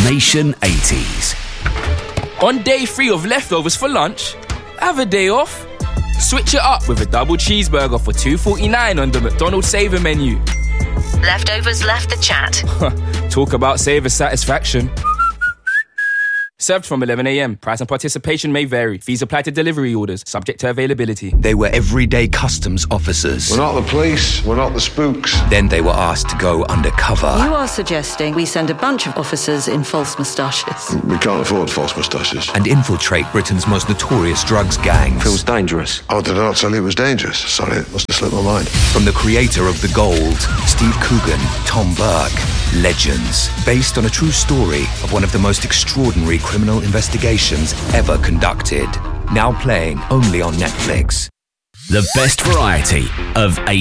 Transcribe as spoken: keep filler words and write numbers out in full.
Nation eighties. On day three of leftovers for lunch, have a day off. Switch it up with a double cheeseburger for two forty-nine on the McDonald's Saver menu. Leftovers left the chat. Talk about Saver satisfaction. Served from eleven a.m. Price and participation may vary. Fees apply to delivery orders, subject to availability. They were everyday customs officers. We're not the police, we're not the spooks. Then they were asked to go undercover. You are suggesting we send a bunch of officers in false moustaches. We can't afford false moustaches. And infiltrate Britain's most notorious drugs gangs. Feels dangerous. Oh, did I not tell you it was dangerous? Sorry, it must have slipped my mind. From the creator of The Gold, Steve Coogan, Tom Burke. Legends, based on a true story of one of the most extraordinary criminal investigations ever conducted. Now playing only on Netflix. The best variety of eight